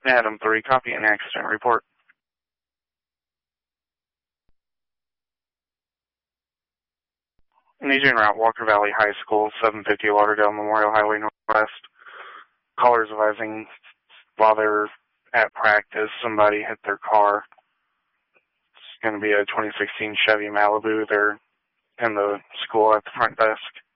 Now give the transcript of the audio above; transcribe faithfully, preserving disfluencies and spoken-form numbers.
Adam three, copy an accident report. Eastern route, Walker Valley High School, seven fifty Lauderdale Memorial Highway Northwest. Callers advising while they're at practice, somebody hit their car. It's going to be a twenty sixteen Chevy Malibu. They're in the school at the front desk.